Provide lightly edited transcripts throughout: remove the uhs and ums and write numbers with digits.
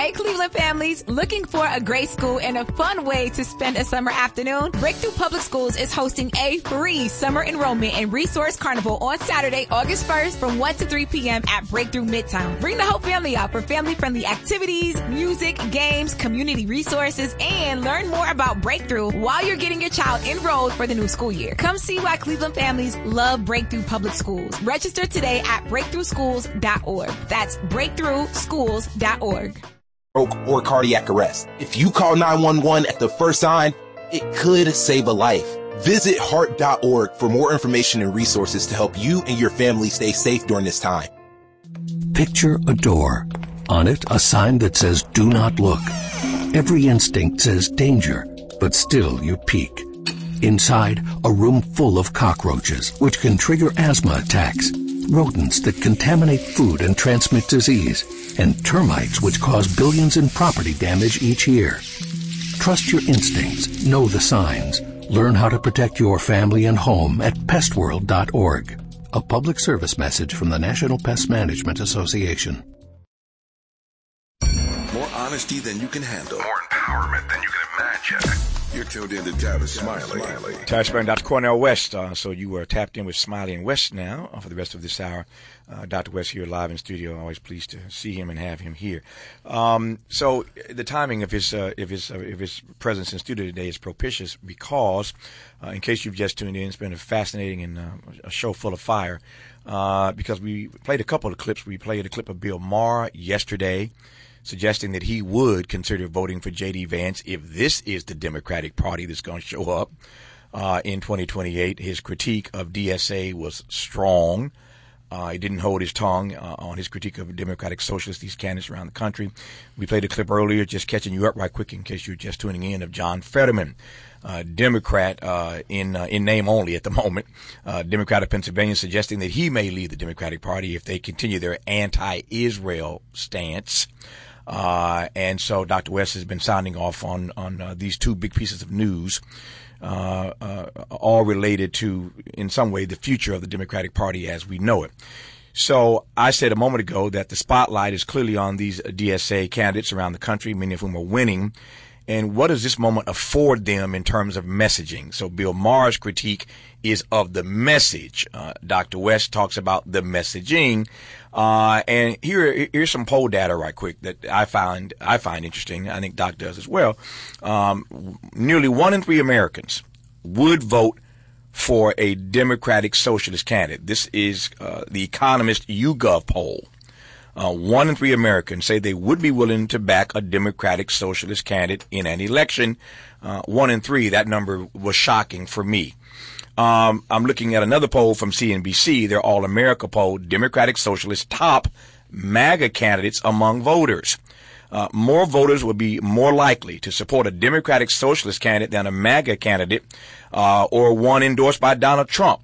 Hey, Cleveland families, looking for a great school and a fun way to spend a summer afternoon? Breakthrough Public Schools is hosting a free summer enrollment and resource carnival on Saturday, August 1st from 1 to 3 p.m. at Breakthrough Midtown. Bring the whole family out for family-friendly activities, music, games, community resources, and learn more about Breakthrough while you're getting your child enrolled for the new school year. Come see why Cleveland families love Breakthrough Public Schools. Register today at breakthroughschools.org. That's breakthroughschools.org. Or cardiac arrest. If you call 911 at the first sign, it could save a life. Visit heart.org for more information and resources to help you and your family stay safe during this time. Picture a door. On it, a sign that says, "Do not look." Every instinct says danger, but still you peek. Inside, a room full of cockroaches, which can trigger asthma attacks. Rodents that contaminate food and transmit disease, and termites which cause billions in property damage each year. Trust your instincts, know the signs. Learn how to protect your family and home at pestworld.org. A public service message from the National Pest Management Association. More honesty than you can handle. More empowerment than you can imagine. You're tuned in to Tavis Smiley. Tavis Smiley and Dr. Cornel West. So you are tapped in with Smiley and West now for the rest of this hour. Dr. West here live in studio. Always pleased to see him and have him here. So the timing of his presence in studio today is propitious because, in case you've just tuned in, it's been a fascinating and a show full of fire. Because we played a couple of clips. We played a clip of Bill Maher yesterday, suggesting that he would consider voting for J.D. Vance if this is the Democratic Party that's going to show up in 2028. His critique of DSA was strong. He didn't hold his tongue on his critique of Democratic Socialists, these candidates around the country. We played a clip earlier, just catching you up right quick in case you're just tuning in, of John Fetterman, Democrat in name only at the moment, Democrat of Pennsylvania, suggesting that he may lead the Democratic Party if they continue their anti-Israel stance. And so Dr. West has been sounding off on these two big pieces of news, all related to, in some way, the future of the Democratic Party as we know it. So I said a moment ago that the spotlight is clearly on these DSA candidates around the country, many of whom are winning. And what does this moment afford them in terms of messaging? So Bill Maher's critique is of the message. Dr. West talks about the messaging. And here's some poll data right quick that I find interesting. I think Doc does as well. Nearly 1 in 3 Americans would vote for a Democratic Socialist candidate. This is the Economist YouGov poll. 1 in 3 Americans say they would be willing to back a Democratic Socialist candidate in an election. 1 in 3, that number was shocking for me. I'm looking at another poll from CNBC, their All-America poll, Democratic Socialist top MAGA candidates among voters. More voters would be more likely to support a Democratic Socialist candidate than a MAGA candidate, or one endorsed by Donald Trump.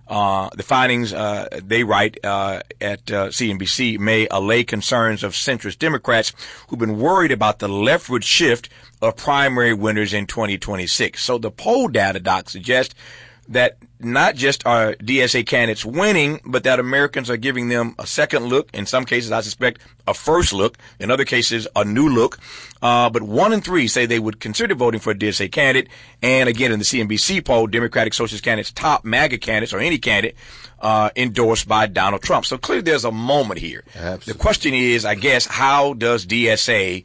The findings, they write at CNBC, may allay concerns of centrist Democrats who've been worried about the leftward shift of primary winners in 2026. So the poll data, Doc, suggests that not just are DSA candidates winning, but that Americans are giving them a second look. In some cases, I suspect a first look. In other cases, a new look. But 1 in 3 say they would consider voting for a DSA candidate. And again, in the CNBC poll, Democratic Socialist candidates, top MAGA candidates, or any candidate, endorsed by Donald Trump. So clearly there's a moment here. Absolutely. The question is, I guess, how does DSA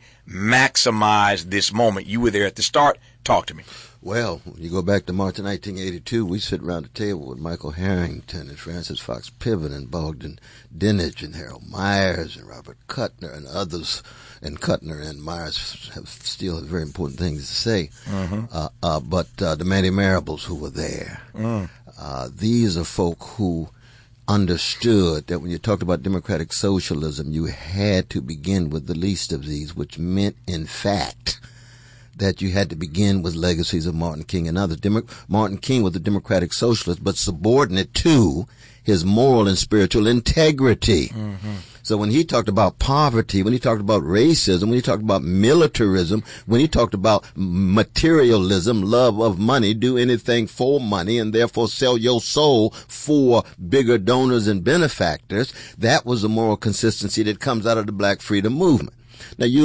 maximize this moment? You were there at the start. Talk to me. Well, when you go back to March of 1982, we sit around the table with Michael Harrington and Francis Fox Piven and Bogdan Dinich and Harold Myers and Robert Kuttner and others. And Kuttner and Myers still have very important things to say. Mm-hmm. But the Manny Marables who were there, these are folk who understood that when you talked about democratic socialism, you had to begin with the least of these, which meant, in fact, that you had to begin with legacies of Martin King and others. Martin King was a democratic socialist, but subordinate to his moral and spiritual integrity. Mm-hmm. So when he talked about poverty, when he talked about racism, when he talked about militarism, when he talked about materialism, love of money, do anything for money, and therefore sell your soul for bigger donors and benefactors, that was the moral consistency that comes out of the Black freedom movement. Now, you